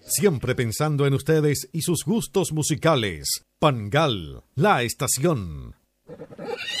Siempre pensando en ustedes y sus gustos musicales. Pangal, la estación.